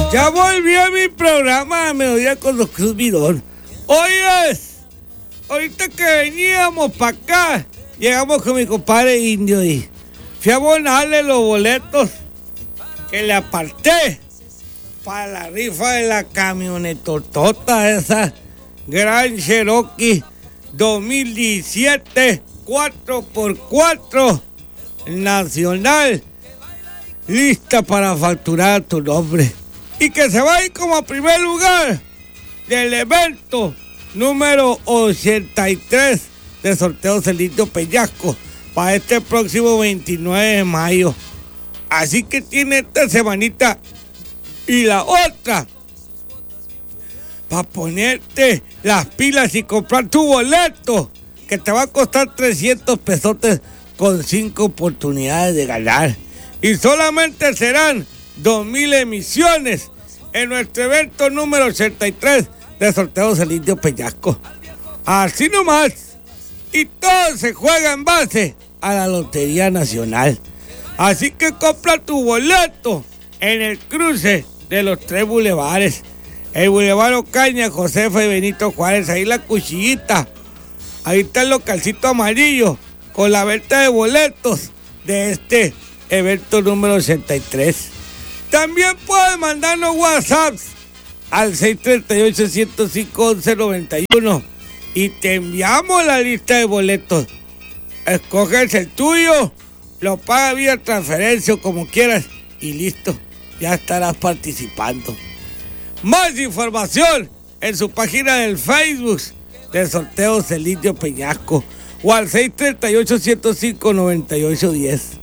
Ya volví a mi programa de Melodía con los Cruz Mirón. Oyes, ahorita que veníamos para acá, llegamos con mi compadre Indio y fui a abonarle los boletos que le aparté para la rifa de la camionetotota esa Gran Cherokee 2017 4x4 nacional, lista para facturar tu nombre y que se va a ir como primer lugar del evento número 83 de sorteo Celito Peñasco para este próximo 29 de mayo. Así que tiene esta semanita y la otra para ponerte las pilas y comprar tu boleto, que te va a costar 300 pesotes con 5 oportunidades de ganar. Y solamente serán 2,000 emisiones en nuestro evento número 83 de sorteo Celito Peñasco. Así nomás. Y todo se juega en base a la Lotería Nacional. Así que compra tu boleto en el cruce de los 3 bulevares. El Boulevard Ocaña, Josefa y Benito Juárez. Ahí la cuchillita. Ahí está el localcito amarillo con la venta de boletos de este evento número 83. También puedes mandarnos WhatsApps al 638-105-1191 y te enviamos la lista de boletos. Escoges el tuyo, lo pagas vía transferencia o como quieras y listo, ya estarás participando. Más información en su página del Facebook del sorteo Celito Peñasco o al 638-105-9810.